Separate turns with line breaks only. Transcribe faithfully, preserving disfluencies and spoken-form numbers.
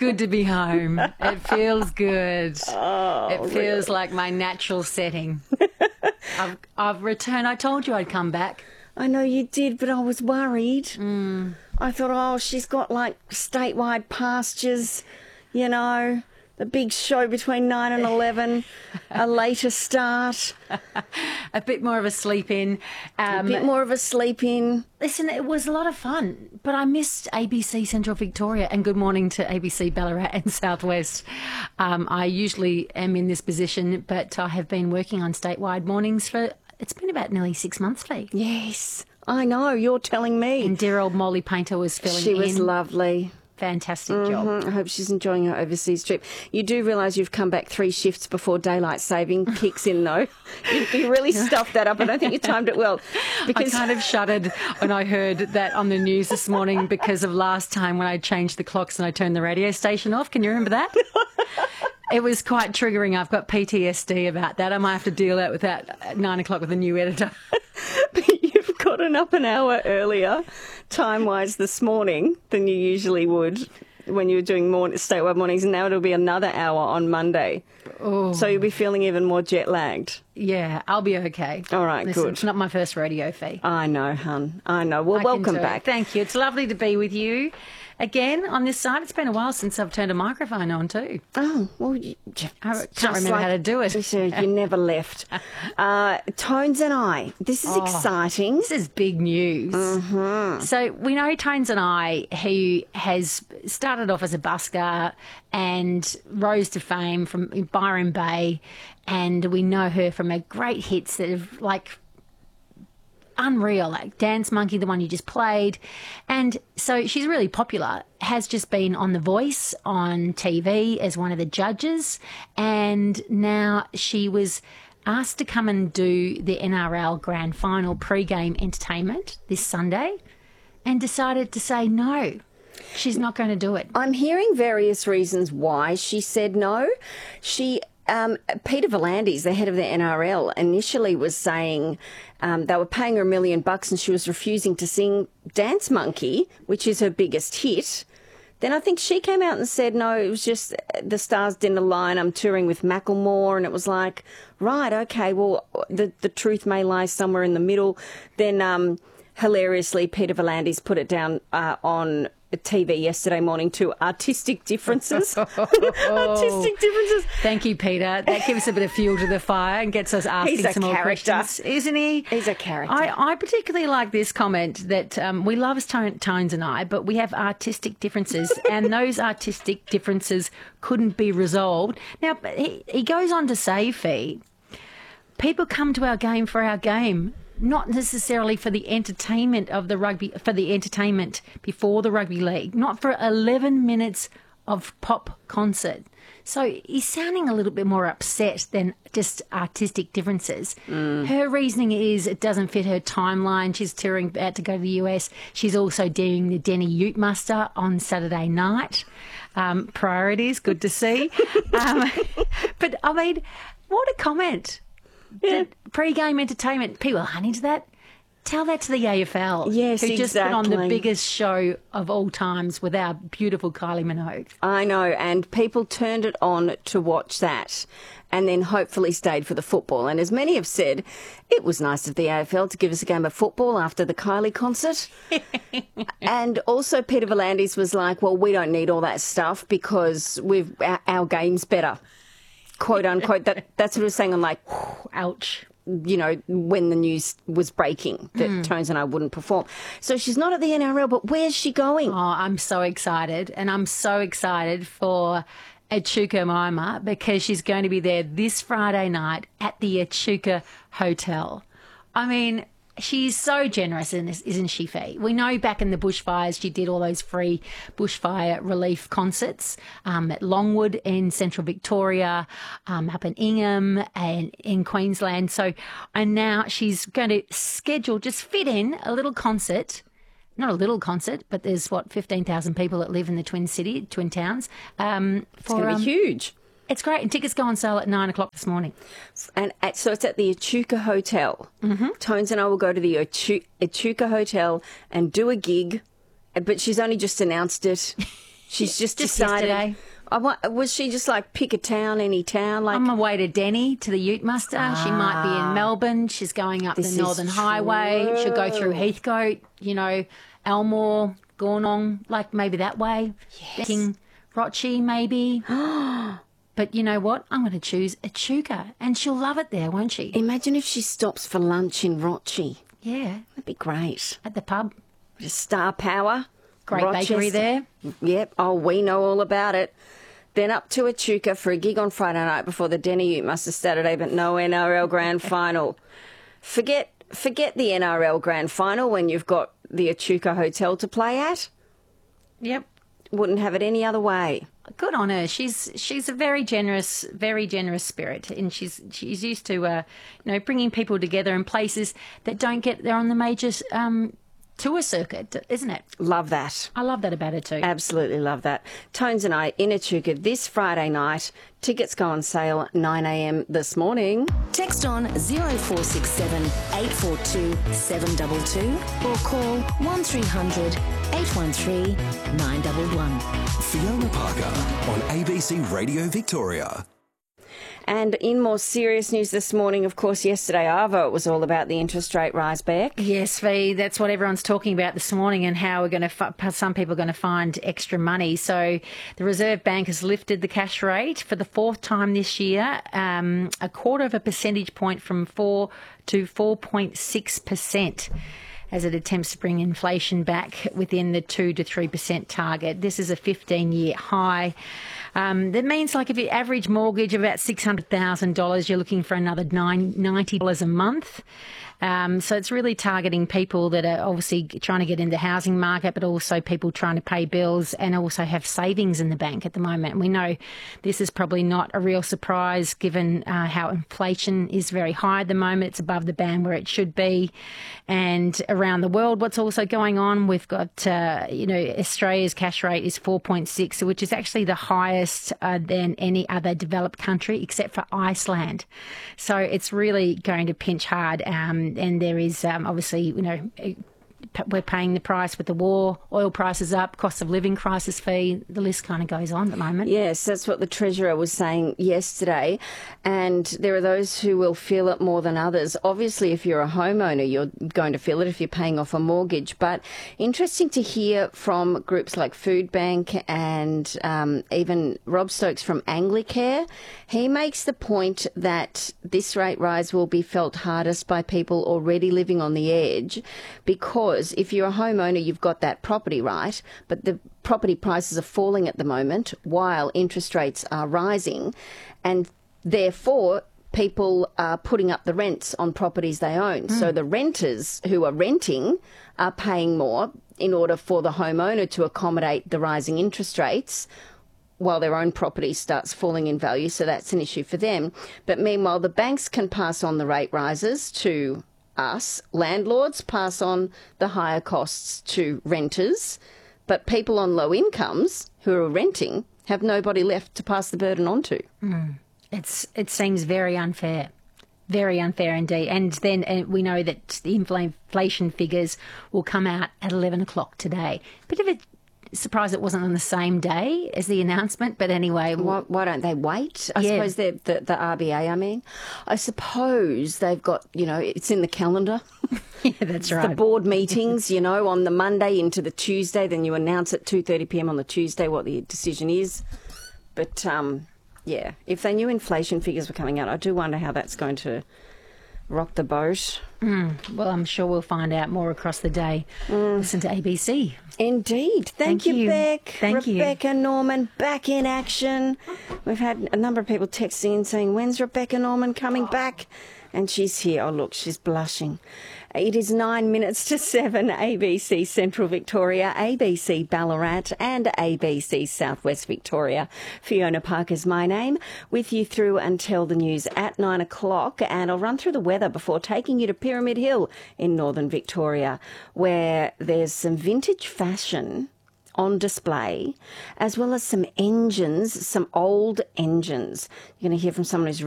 good to be home. It feels good.
Oh,
it feels
really?
like my natural setting. I've, I've returned. I told you I'd come back.
I know you did, but I was worried.
Mm.
I thought, oh, she's got like statewide pastures, you know, the big show between nine and eleven, a later start.
A bit more of a sleep in. Um,
a bit more of a sleep in.
Listen, it was a lot of fun, but I missed A B C Central Victoria, and good morning to A B C Ballarat and Southwest. Um, I usually am in this position, but I have been working on statewide mornings for, it's been about nearly six months, Fee.
Yes, I know, you're telling me.
And dear old Molly Painter was filling
She
in.
was lovely.
Fantastic
Mm-hmm.
job.
I hope she's enjoying her overseas trip. You do realise you've come back three shifts before daylight saving kicks in, though. You, you really stuffed that up. I don't think you timed it well. Because
I kind of shuddered when I heard that on the news this morning because of last time when I changed the clocks and I turned the radio station off. Can you remember that? It was quite triggering. I've got P T S D about that. I might have to deal out with that at nine o'clock with a new editor.
But you've gotten up an hour earlier, time-wise, this morning than you usually would when you were doing morning, statewide mornings, and now it'll be another hour on Monday.
Oh.
So you'll be feeling even more jet-lagged.
Yeah, I'll be okay.
All right,
Listen,
good.
It's not my first radio fee.
I know, hun. I know. Well,
I can
welcome
do it.
back.
Thank you. It's lovely to be with you again on this side. It's been a while since I've turned a microphone on too.
Oh, well, you,
I can't remember how to do it.
You said you never left. Uh, Tones and I. This is
Oh,
exciting.
This is big news.
Mm-hmm.
So we know Tones and I, who has started off as a busker and rose to fame from Byron Bay, and we know her from her great hits that have like unreal, like Dance Monkey, the one you just played. And so she's really popular, has just been on The Voice on T V as one of the judges, and now she was asked to come and do the N R L Grand Final pre-game entertainment this Sunday and decided to say no. She's not going to do it.
I'm hearing various reasons why she said no. She Um, Peter Volandis, the head of the N R L, initially was saying um, they were paying her a million bucks and she was refusing to sing Dance Monkey, which is her biggest hit. Then I think she came out and said, no, it was just the stars didn't align. I'm touring with Macklemore. And it was like, right, okay, well, the, the truth may lie somewhere in the middle. Then um, hilariously, Peter Volandis put it down uh, on T V yesterday morning to artistic differences. Artistic differences.
Thank you, Peter. That gives a bit of fuel to the fire and gets us asking
He's a
some more
character.
questions, isn't he?
He's a character.
I, I particularly like this comment that um, we love tone, Tones and I, but we have artistic differences, and those artistic differences couldn't be resolved. Now, he, he goes on to say, Fee, people come to our game for our game, not necessarily for the entertainment of the rugby, for the entertainment before the rugby league, not for eleven minutes of pop concert. So he's sounding a little bit more upset than just artistic differences. Mm. Her reasoning is it doesn't fit her timeline. She's touring out to go to the U S. She's also doing the Denny Ute Muster on Saturday night. Um, priorities, good to see. um, but, I mean, what a comment. Yeah. Pre-game entertainment, people aren't into that. Tell that to the A F L.
Yes,
who just put on the
exactly.
biggest show of all times with our beautiful Kylie Minogue.
I know, and people turned it on to watch that and then hopefully stayed for the football. And as many have said, it was nice of the A F L to give us a game of football after the Kylie concert. And also Peter Volandis was like, well, we don't need all that stuff because we've our, our game's better. Quote unquote. That, that's what he was saying. I'm like,
ouch.
You know, when the news was breaking that mm. Tones and I wouldn't perform. So she's not at the N R L, but where's she going?
Oh, I'm so excited. And I'm so excited for Echuca Mima because she's going to be there this Friday night at the Echuca Hotel. I mean, she's so generous, isn't she, Fee? We know back in the bushfires she did all those free bushfire relief concerts um, at Longwood in central Victoria, um, up in Ingham and in Queensland. So, and now she's going to schedule, just fit in a little concert. Not a little concert, but there's, what, fifteen thousand people that live in the Twin City, Twin Towns. Um,
it's going to be
um,
huge.
It's great. And tickets go on sale at nine o'clock this morning.
And at, so it's at the Echuca Hotel. Mm-hmm. Tones and I will go to the Echuca, Echuca Hotel and do a gig. But she's only just announced it. She's just,
Just
decided.
yesterday.
I wa- was she just like pick a town, any town? Like
On my way to Denny to the Ute Muster. She might be in Melbourne. She's going up
This is
the Northern Highway. She'll go through Heathcote, you know, Elmore, Gornong, like maybe that way.
Yes.
King Rochi, maybe. But you know what? I'm going to choose Echuca, and she'll love it there, won't she?
imagine if she stops for lunch in Rochi.
Yeah,
That'd be great.
at the pub.
Just Star Power.
Great bakery
Rochester.
there.
Yep. Oh, we know all about it. Then up to Echuca for a gig on Friday night before the Denny Ute Muster Saturday, but no N R L Grand Final. Forget forget the N R L Grand Final when you've got the Echuca Hotel to play at.
Yep.
Wouldn't have it any other way.
Good on her. She's she's a very generous, very generous spirit, and she's she's used to, uh, you know, bringing people together in places that don't get there on the major um, tour circuit, isn't it?
Love that.
I love that about her too.
Absolutely love that. Tones and I in Echuca this Friday night. Tickets go on sale nine a m this morning.
Text on zero four six seven eight four two seven two two or call one three hundred eight one three nine one one.
Fiona Parker on A B C Radio Victoria.
And in more serious news this morning, of course, yesterday, Arvo, it was all about the interest rate rise, Beck.
Yes, Fee, that's what everyone's talking about this morning, and how we're going to, fi- some people are going to find extra money. So the Reserve Bank has lifted the cash rate for the fourth time this year, um, a quarter of a percentage point from four to four point six percent. As it attempts to bring inflation back within the two to three percent target. This is a fifteen-year high. Um, that means, like, if you average mortgage of about six hundred thousand dollars, you're looking for another ninety dollars a month. Um, so it's really targeting people that are obviously trying to get into the housing market, but also people trying to pay bills and also have savings in the bank at the moment. And we know this is probably not a real surprise given uh, how inflation is very high at the moment. It's above the band where it should be. And around the world, what's also going on, we've got, uh, you know, Australia's cash rate is four point six, which is actually the highest uh, than any other developed country except for Iceland. So it's really going to pinch hard. Um, and there is um, obviously, you know, we're paying the price with the war, oil prices up, cost of living crisis fee. The list kind of goes on at the moment.
Yes, that's what the Treasurer was saying yesterday. And there are those who will feel it more than others. Obviously, if you're a homeowner, you're going to feel it if you're paying off a mortgage. But interesting to hear from groups like Food Bank and um, even Rob Stokes from Anglicare. He makes the point that this rate rise will be felt hardest by people already living on the edge, because if you're a homeowner, you've got that property right, but the property prices are falling at the moment while interest rates are rising, and therefore people are putting up the rents on properties they own. Mm. So the renters who are renting are paying more in order for the homeowner to accommodate the rising interest rates while their own property starts falling in value. So that's an issue for them. But meanwhile, the banks can pass on the rate rises to us. Landlords pass on the higher costs to renters, but people on low incomes who are renting have nobody left to pass the burden on to.
Mm. It's it seems very unfair, very unfair indeed. And then uh, we know that the inflation figures will come out at eleven o'clock today. Bit of a surprised it wasn't on the same day as the announcement, but anyway.
Why, why don't they wait? I
Yeah.
suppose they're, the, the R B A, I mean. I suppose they've got, you know, it's in the calendar.
Yeah, that's right.
The board meetings, you know, on the Monday into the Tuesday, then you announce at two thirty p m on the Tuesday what the decision is. But, um, yeah, if they knew inflation figures were coming out, I do wonder how that's going to rock the boat.
Mm, well, I'm sure we'll find out more across the day. Mm. Listen to A B C.
Indeed. Thank,
Thank
you,
you.
Beck.
Thank you.
Rebecca Norman back in action. We've had a number of people texting in saying, when's Rebecca Norman coming back? And she's here. Oh, look, she's blushing. It is nine minutes to seven, A B C Central Victoria, A B C Ballarat and A B C Southwest Victoria. Fiona Parker's my name, with you through until the news at nine o'clock. And I'll run through the weather before taking you to Pyramid Hill in northern Victoria, where there's some vintage fashion on display, as well as some engines, some old engines. You're going to hear from someone who's